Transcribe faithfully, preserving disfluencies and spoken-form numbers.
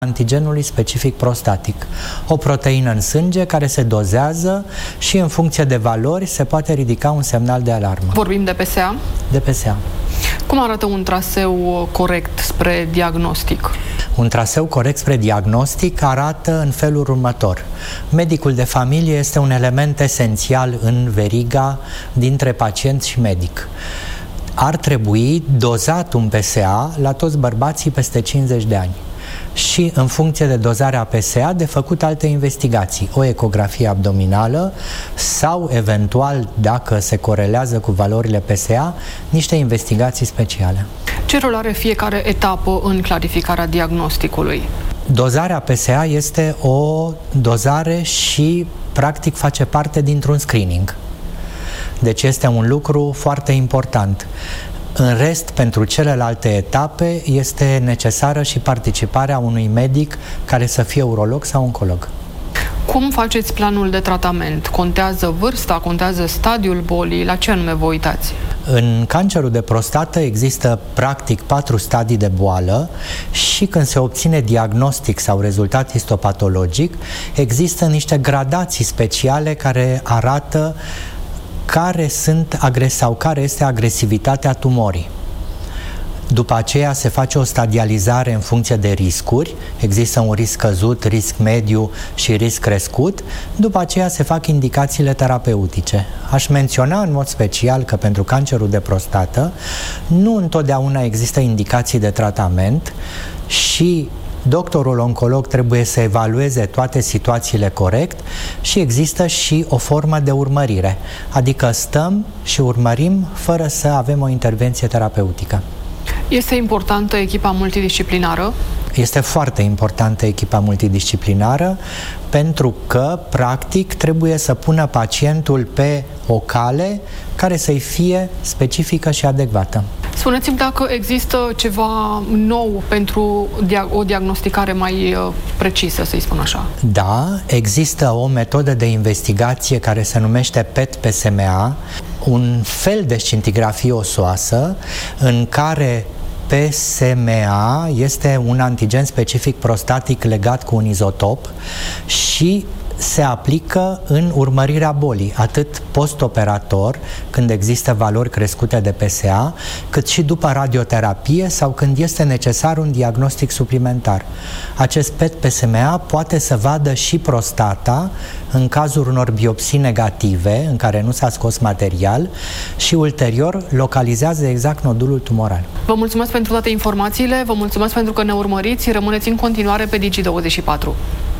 antigenului specific prostatic, o proteină în sânge care se dozează și în funcție de valori se poate ridica un semnal de alarmă. Vorbim de P S A? De P S A. Cum arată un traseu corect spre diagnostic? Un traseu corect spre diagnostic arată în felul următor. Medicul de familie este un element esențial în veriga dintre pacient și medic. Ar trebui dozat un P S A la toți bărbații peste cincizeci de ani. Și în funcție de dozarea P S A de făcut alte investigații, o ecografie abdominală sau eventual, dacă se corelează cu valorile P S A, niște investigații speciale. Ce rol are fiecare etapă în clarificarea diagnosticului? Dozarea P S A este o dozare și practic face parte dintr-un screening. Deci este un lucru foarte important. În rest, pentru celelalte etape, este necesară și participarea unui medic care să fie urolog sau oncolog. Cum faceți planul de tratament? Contează vârsta, contează stadiul bolii? La ce anume vă uitați? În cancerul de prostată există practic patru stadii de boală și când se obține diagnostic sau rezultat histopatologic, există niște gradații speciale care arată care sunt agres sau care este agresivitatea tumorii. După aceea se face o stadializare în funcție de riscuri. Există un risc scăzut, risc mediu și risc crescut. După aceea se fac indicațiile terapeutice. Aș menționa în mod special că pentru cancerul de prostată nu întotdeauna există indicații de tratament și doctorul oncolog trebuie să evalueze toate situațiile corect și există și o formă de urmărire, adică stăm și urmărim fără să avem o intervenție terapeutică. Este importantă echipa multidisciplinară? Este foarte importantă echipa multidisciplinară pentru că, practic, trebuie să pună pacientul pe o cale care să-i fie specifică și adecvată. Spuneți-mi dacă există ceva nou pentru o diagnosticare mai precisă, să-i spun așa. Da, există o metodă de investigație care se numește P E T P S M A, un fel de scintigrafie osoasă în care P S M A este un antigen specific prostatic legat cu un izotop și se aplică în urmărirea bolii, atât postoperator, când există valori crescute de P S A, cât și după radioterapie sau când este necesar un diagnostic suplimentar. Acest P E T P S M A poate să vadă și prostata în cazul unor biopsii negative, în care nu s-a scos material și ulterior localizează exact nodulul tumoral. Vă mulțumesc pentru toate informațiile, vă mulțumesc pentru că ne urmăriți, rămâneți în continuare pe Digi douăzeci și patru.